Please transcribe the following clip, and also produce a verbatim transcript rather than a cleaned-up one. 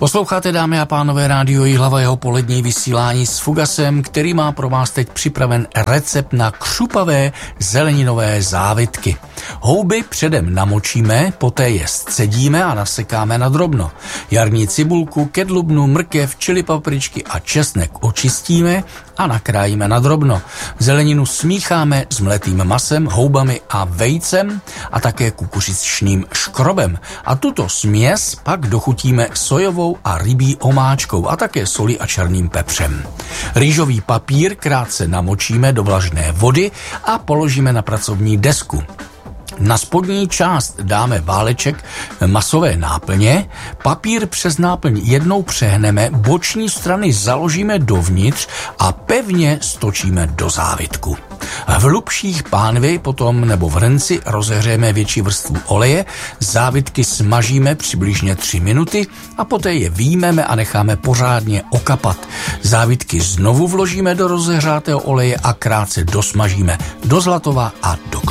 Posloucháte, dámy a pánové, rádio Jihlava, jeho polední vysílání s Fugasem, který má pro vás teď připraven recept na křupavé zeleninové závitky. Houby předem namočíme, poté je scedíme a nasekáme na drobno. Jarní cibulku, kedlubnu, mrkev, čili papričky a česnek očistíme a nakrájíme na drobno. Zeleninu smícháme s mletým masem, houbami a vejcem a také kukuřičným škrobem. A tuto směs pak dochutíme sojovou a rybí omáčkou a také solí a černým pepřem. Rýžový papír krátce namočíme do vlažné vody a položíme na pracovní desku. Na spodní část dáme váleček masové náplně, papír přes náplň jednou přehneme, boční strany založíme dovnitř a pevně stočíme do závitku. V hlubších pánvi potom nebo v hrnci rozehřejeme větší vrstvu oleje, závitky smažíme přibližně tři minuty a poté je vyjmeme a necháme pořádně okapat. Závitky znovu vložíme do rozehřátého oleje a krátce dosmažíme do zlatova a do